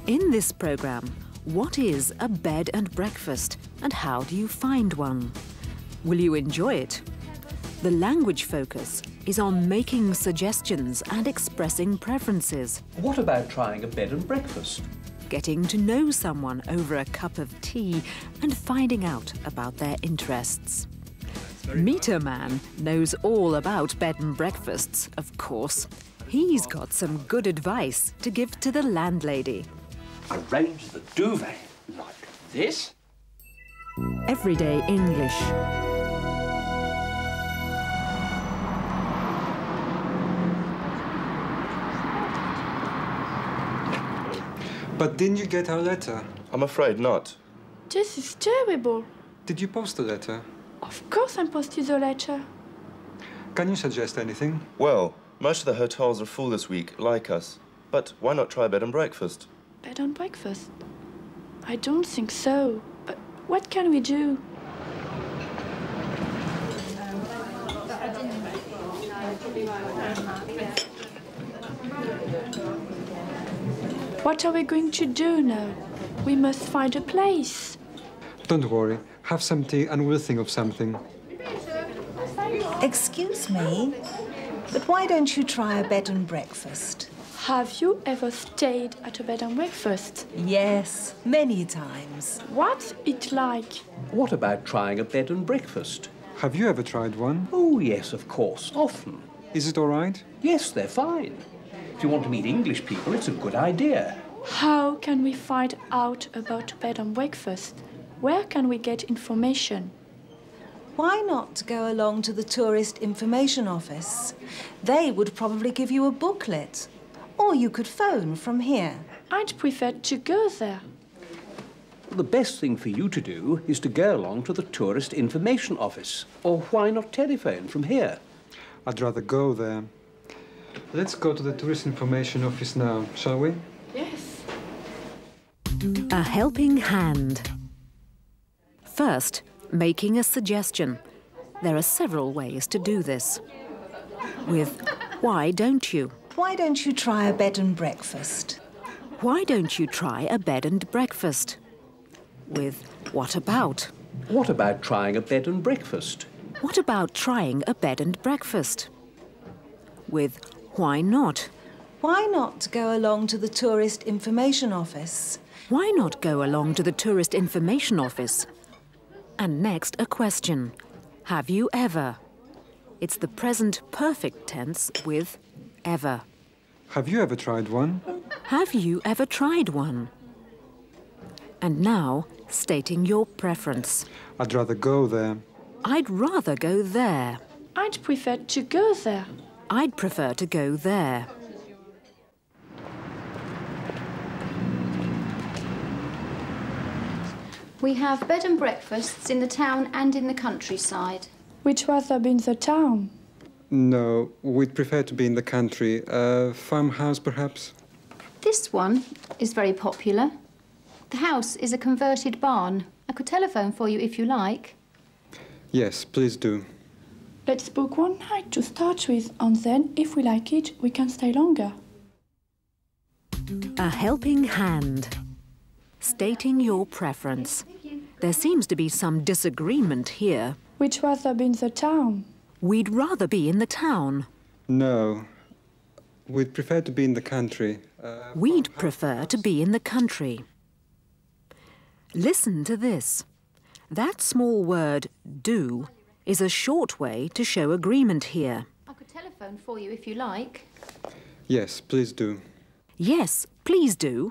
In this programme, what is a bed and breakfast and how do you find one? Will you enjoy it? The language focus is on making suggestions and expressing preferences. What about trying a bed and breakfast? Getting to know someone over a cup of tea and finding out about their interests. Meter Man knows all about bed and breakfasts, of course. He's got some good advice to give to the landlady. Arrange the duvet like this. Everyday English. But didn't you get our letter? I'm afraid not. This is terrible. Did you post a letter? Of course I posted the letter. Can you suggest anything? Well, most of the hotels are full this week, like us. But why not try a bed and breakfast? Bed and breakfast? I don't think so. But what can we do? What are we going to do now? We must find a place. Don't worry. Have some tea and we'll think of something. Excuse me, but why don't you try a bed and breakfast? Have you ever stayed at a bed and breakfast? Yes, many times. What's it like? What about trying a bed and breakfast? Have you ever tried one? Oh, yes, of course, often. Is it all right? Yes, they're fine. If you want to meet English people, it's a good idea. How can we find out about bed and breakfast? Where can we get information? Why not go along to the Tourist Information Office? They would probably give you a booklet. Or you could phone from here. I'd prefer to go there. The best thing for you to do is to go along to the Tourist Information Office. Or why not telephone from here? I'd rather go there. Let's go to the Tourist Information Office now, shall we? Yes. A helping hand. First, making a suggestion. There are several ways to do this. With why don't you? Why don't you try a bed and breakfast? Why don't you try a bed and breakfast? With what about? What about trying a bed and breakfast? What about trying a bed and breakfast? With why not? Why not go along to the Tourist Information Office? Why not go along to the Tourist Information Office? And next, a question. Have you ever? It's the present perfect tense with ever. Have you ever tried one? Have you ever tried one? And now, stating your preference. I'd rather go there. I'd rather go there. I'd prefer to go there. I'd prefer to go there. We have bed and breakfasts in the town and in the countryside. Which rather be in the town? No, we'd prefer to be in the country. A farmhouse, perhaps? This one is very popular. The house is a converted barn. I could telephone for you if you like. Yes, please do. Let's book one night to start with, and then, if we like it, we can stay longer. A helping hand. Stating your preference. There seems to be some disagreement here. Which rather be in the town? We'd rather be in the town. No. We'd prefer to be in the country. We'd prefer to be in the country. Listen to this. That small word, do, is a short way to show agreement here. I could telephone for you if you like. Yes, please do. Yes, please do.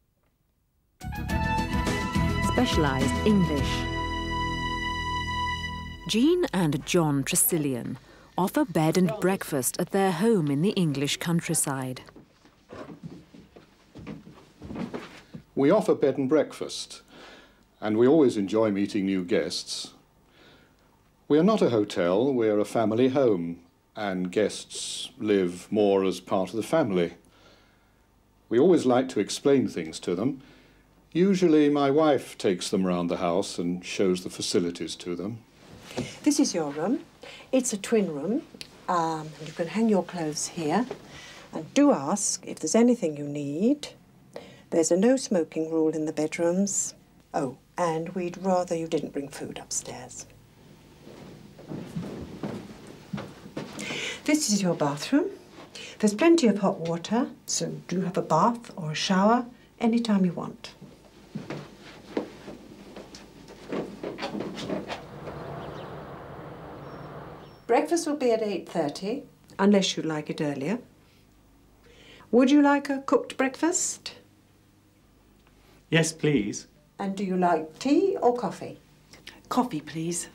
Specialised English. Jean and John Tressilian offer bed and breakfast at their home in the English countryside. We offer bed and breakfast, and we always enjoy meeting new guests. We are not a hotel, we are a family home, and guests live more as part of the family. We always like to explain things to them. Usually my wife takes them around the house and shows the facilities to them. This is your room. It's a twin room. You can hang your clothes here. And do ask if there's anything you need. There's a no smoking rule in the bedrooms. Oh, and we'd rather you didn't bring food upstairs. This is your bathroom. There's plenty of hot water, so do have a bath or a shower anytime you want. Breakfast will be at 8:30, unless you'd like it earlier. Would you like a cooked breakfast? Yes, please. And do you like tea or coffee? Coffee, please.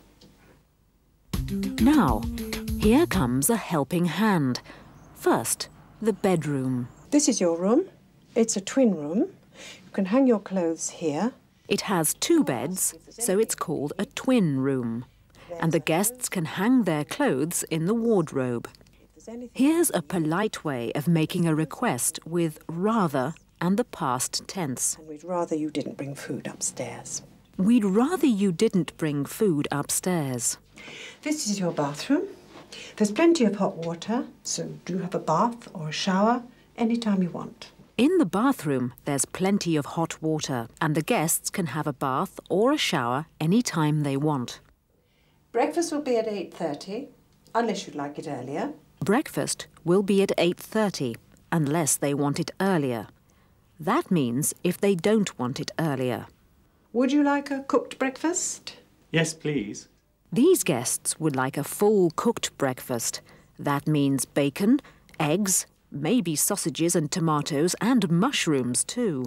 Now, here comes a helping hand. First, the bedroom. This is your room. It's a twin room. You can hang your clothes here. It has 2 beds, so it's called a twin room. And the guests can hang their clothes in the wardrobe. Here's a polite way of making a request with rather and the past tense. And we'd rather you didn't bring food upstairs. We'd rather you didn't bring food upstairs. This is your bathroom. There's plenty of hot water, so do have a bath or a shower anytime you want. In the bathroom, there's plenty of hot water, and the guests can have a bath or a shower anytime they want. Breakfast will be at 8:30, unless you'd like it earlier. Breakfast will be at 8:30, unless they want it earlier. That means if they don't want it earlier. Would you like a cooked breakfast? Yes, please. These guests would like a full cooked breakfast. That means bacon, eggs, maybe sausages and tomatoes and mushrooms too.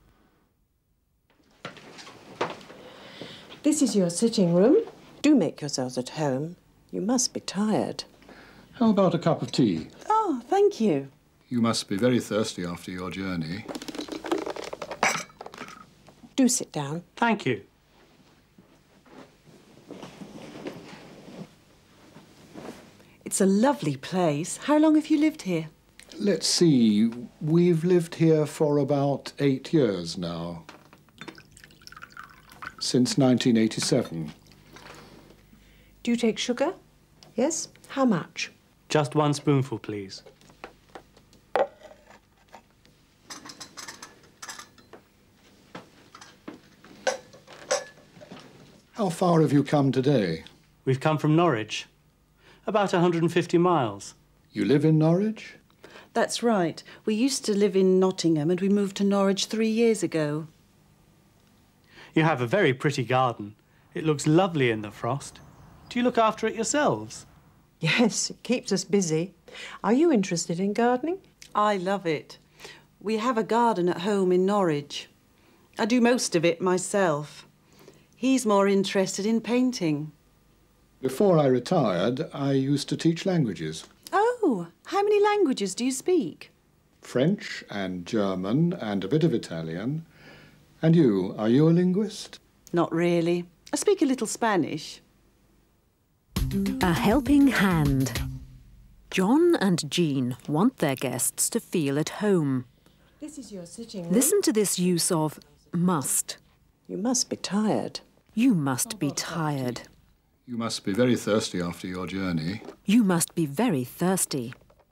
This is your sitting room. Do make yourselves at home. You must be tired. How about a cup of tea? Oh, thank you. You must be very thirsty after your journey. Do sit down. Thank you. It's a lovely place. How long have you lived here? Let's see, we've lived here for about 8 years now. Since 1987. Do you take sugar? Yes? How much? Just 1 spoonful, please. How far have you come today? We've come from Norwich. About 150 miles. You live in Norwich? That's right. We used to live in Nottingham and we moved to Norwich 3 years ago. You have a very pretty garden. It looks lovely in the frost. Do you look after it yourselves? Yes, it keeps us busy. Are you interested in gardening? I love it. We have a garden at home in Norwich. I do most of it myself. He's more interested in painting. Before I retired, I used to teach languages. Oh, how many languages do you speak? French and German and a bit of Italian. And you, are you a linguist? Not really. I speak a little Spanish. A helping hand. John and Jean want their guests to feel at home. This is your sitting room. Listen to this use of must. You must be tired. You must be tired. You must be very thirsty after your journey. You must be very thirsty.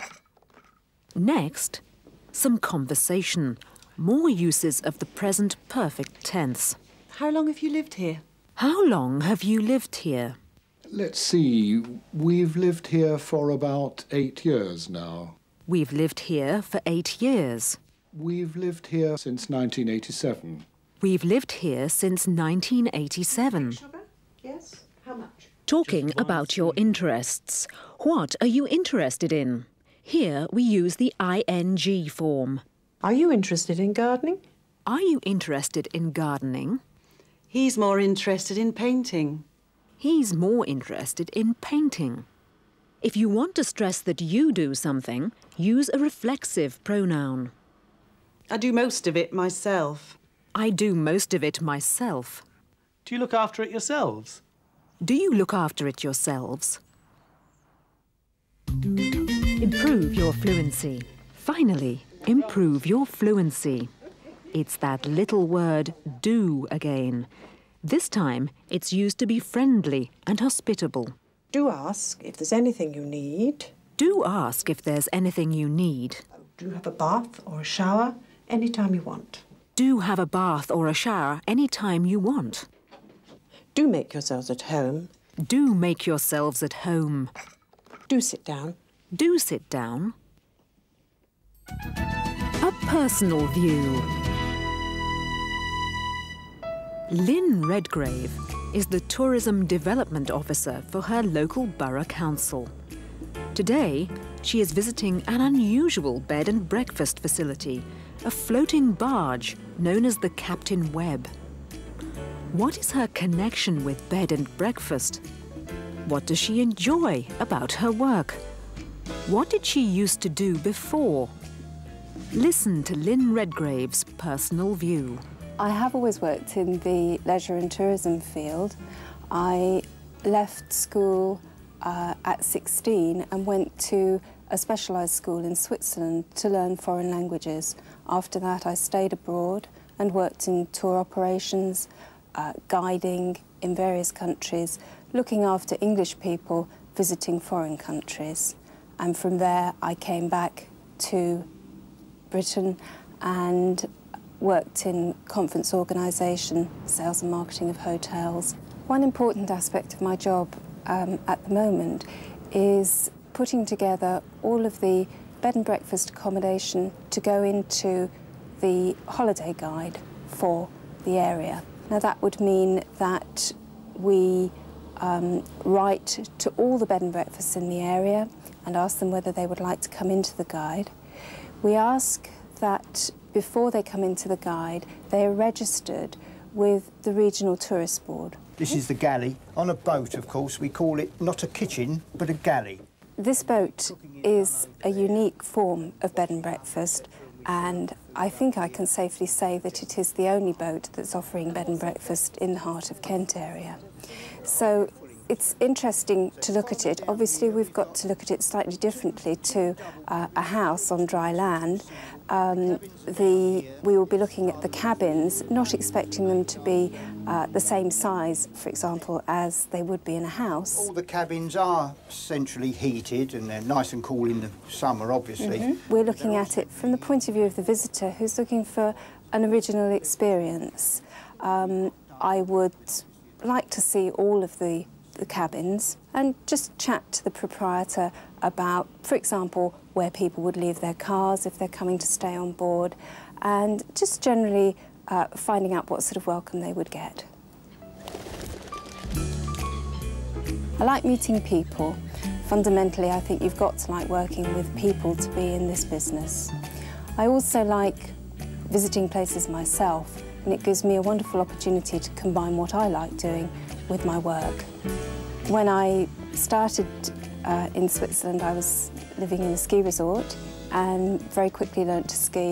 Next, some conversation. More uses of the present perfect tense. How long have you lived here? How long have you lived here? Let's see, we've lived here for about 8 years now. We've lived here for 8 years. We've lived here since 1987. We've lived here since 1987. Sugar? Yes. How much? Talking about your interests. What are you interested in? Here we use the ing form. Are you interested in gardening? Are you interested in gardening? He's more interested in painting. He's more interested in painting. If you want to stress that you do something, use a reflexive pronoun. I do most of it myself. I do most of it myself. Do you look after it yourselves? Do you look after it yourselves? Improve your fluency. Finally, improve your fluency. It's that little word do again. This time, it's used to be friendly and hospitable. Do ask if there's anything you need. Do ask if there's anything you need. Do have a bath or a shower anytime you want. Do have a bath or a shower any time you want. Do make yourselves at home. Do make yourselves at home. Do sit down. Do sit down. A personal view. Lynn Redgrave is the Tourism Development Officer for her local borough council. Today, she is visiting an unusual bed and breakfast facility, a floating barge known as the Captain Webb. What is her connection with bed and breakfast? What does she enjoy about her work? What did she used to do before? Listen to Lynn Redgrave's personal view. I have always worked in the leisure and tourism field. I left school at 16 and went to a specialised school in Switzerland to learn foreign languages. After that, I stayed abroad and worked in tour operations, guiding in various countries, looking after English people visiting foreign countries. And from there, I came back to Britain and worked in conference organisation, sales and marketing of hotels. One important aspect of my job at the moment is putting together all of the bed and breakfast accommodation to go into the holiday guide for the area. Now that would mean that we write to all the bed and breakfasts in the area and ask them whether they would like to come into the guide. We ask that before they come into the guide, they are registered with the Regional Tourist Board. This is the galley. On a boat, of course, we call it not a kitchen, but a galley. This boat is a unique form of bed and breakfast, and I think I can safely say that it is the only boat that's offering bed and breakfast in the heart of Kent area. So it's interesting to look at it. Obviously, we've got to look at it slightly differently to a house on dry land. We will be looking at the cabins, not expecting them to be the same size, for example, as they would be in a house. All the cabins are centrally heated and they're nice and cool in the summer, obviously. We're looking at it from the point of view of the visitor who's looking for an original experience. I would like to see all of the cabins and just chat to the proprietor about, for example, where people would leave their cars if they're coming to stay on board, and just generally finding out what sort of welcome they would get. I like meeting people. Fundamentally, I think you've got to like working with people to be in this business. I also like visiting places myself, and it gives me a wonderful opportunity to combine what I like doing with my work. When I started in Switzerland, I was living in a ski resort and very quickly learnt to ski.